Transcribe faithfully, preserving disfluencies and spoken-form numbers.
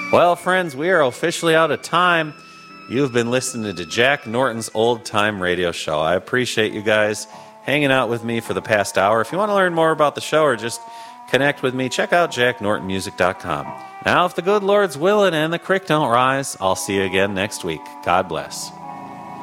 Well, friends, we are officially out of time. You've been listening to Jack Norton's Old Time Radio Show. I appreciate you guys hanging out with me for the past hour. If you want to learn more about the show or just connect with me, check out jack norton music dot com. Now, if the good Lord's willing and the creek don't rise, I'll see you again next week. God bless.